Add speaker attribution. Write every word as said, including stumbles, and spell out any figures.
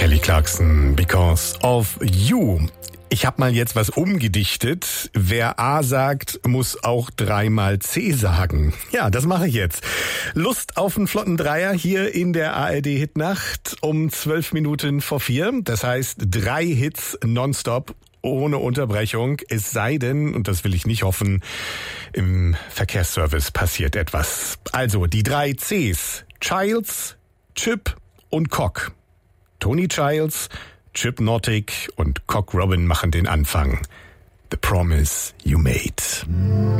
Speaker 1: Kelly Clarkson, Because of You. Ich habe mal jetzt was umgedichtet. Wer A sagt, muss auch dreimal C sagen. Ja, das mache ich jetzt. Lust auf einen flotten Dreier hier in der A R D-Hitnacht um zwölf Minuten vor vier. Das heißt, drei Hits nonstop, ohne Unterbrechung. Es sei denn, und das will ich nicht hoffen, im Verkehrsservice passiert etwas. Also, die drei Cs. Childs, Chip und Cock. Tony Childs, Chip Knottick und Cock Robin machen den Anfang. The Promise You Made.